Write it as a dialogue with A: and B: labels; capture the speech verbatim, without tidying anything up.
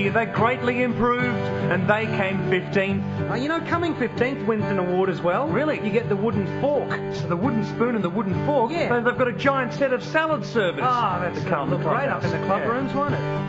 A: They greatly improved, and they came fifteenth.
B: Uh, you know, coming fifteenth wins an award as well.
A: Really?
B: You get the wooden fork.
A: The wooden spoon and the wooden fork.
B: Yeah.
A: So they've got a giant set of salad servers.
B: Ah, that's
A: to
B: going
A: come
B: to look great up in the club
A: Yeah.
B: rooms, won't it?